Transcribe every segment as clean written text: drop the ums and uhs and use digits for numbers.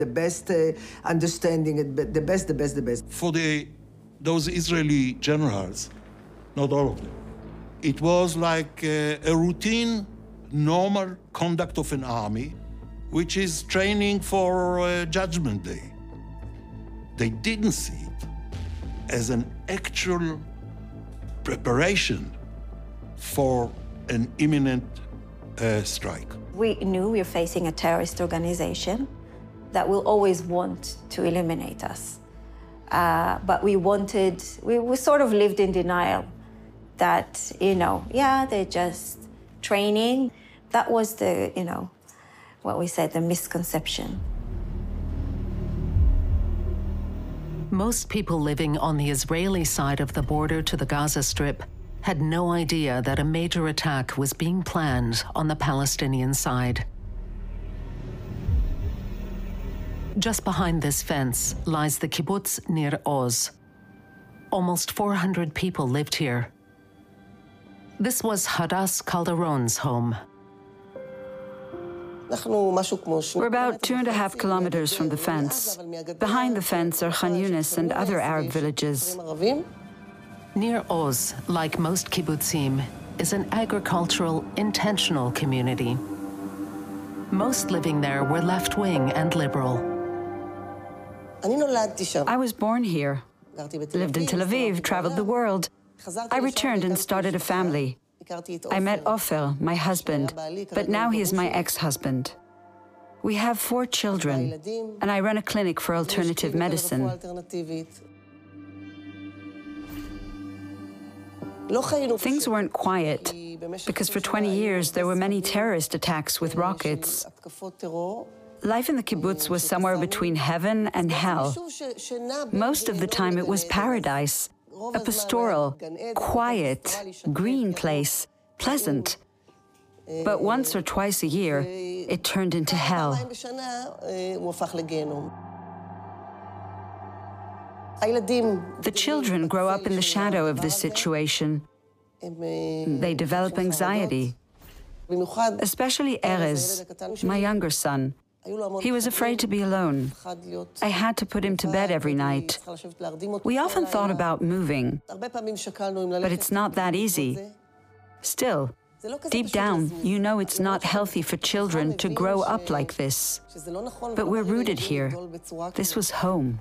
The best understanding, the best. For those Israeli generals, not all of them, it was like a routine, normal conduct of an army, which is training for Judgment Day. They didn't see it as an actual preparation for an imminent strike. We knew we were facing a terrorist organization that will always want to eliminate us. But we sort of lived in denial that, they're just training. That was what we said, the misconception. Most people living on the Israeli side of the border to the Gaza Strip had no idea that a major attack was being planned on the Palestinian side. Just behind this fence lies the kibbutz Nir Oz. Almost 400 people lived here. This was Hadas Calderon's home. We're about 2.5 kilometers from the fence. Behind the fence are Khan Yunis and other Arab villages. Nir Oz, like most kibbutzim, is an agricultural, intentional community. Most living there were left-wing and liberal. I was born here, lived in Tel Aviv, traveled the world. I returned and started a family. I met Ofer, my husband, but now he is my ex-husband. We have 4 children, and I run a clinic for alternative medicine. Things weren't quiet, because for 20 years there were many terrorist attacks with rockets. Life in the kibbutz was somewhere between heaven and hell. Most of the time it was paradise, a pastoral, quiet, green place, pleasant. But once or twice a year, it turned into hell. The children grow up in the shadow of this situation. They develop anxiety, especially Erez, my younger son. He was afraid to be alone. I had to put him to bed every night. We often thought about moving, but it's not that easy. Still, deep down, you know it's not healthy for children to grow up like this. But we're rooted here. This was home.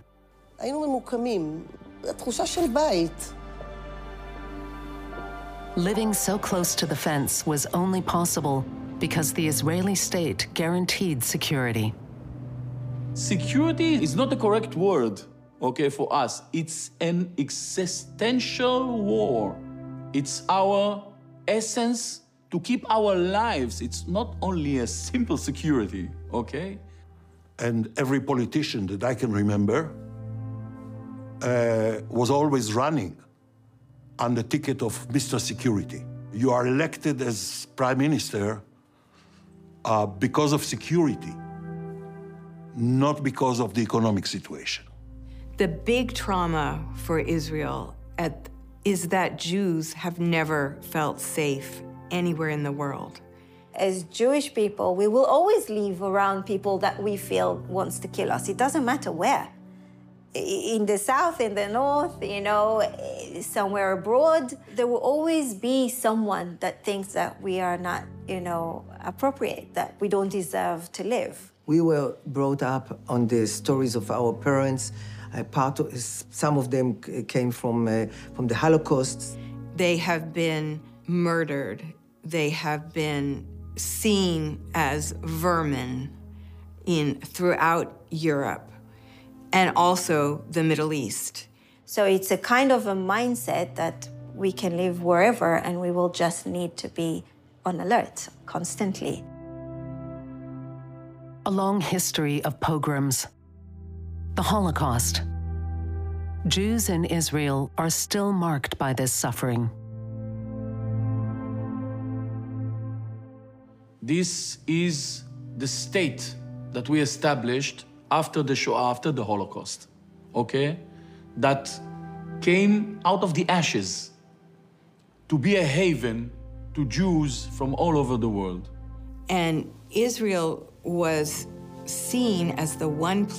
Living so close to the fence was only possible because the Israeli state guaranteed security. Security is not the correct word, for us. It's an existential war. It's our essence to keep our lives. It's not only a simple security, And every politician that I can remember was always running on the ticket of Mr. Security. You are elected as prime minister because of security, not because of the economic situation. The big trauma for Israel is that Jews have never felt safe anywhere in the world. As Jewish people, we will always live around people that we feel wants to kill us. It doesn't matter where. In the south, in the north, somewhere abroad, there will always be someone that thinks that we are not, appropriate, that we don't deserve to live. We were brought up on the stories of our parents. Some of them came from the Holocaust. They have been murdered. They have been seen as vermin throughout Europe and also the Middle East. So it's a kind of a mindset that we can live wherever and we will just need to be on alert constantly. A long history of pogroms. The Holocaust. Jews in Israel are still marked by this suffering. This is the state that we established after the Shoah, after the Holocaust, that came out of the ashes to be a haven to Jews from all over the world. And Israel was seen as the one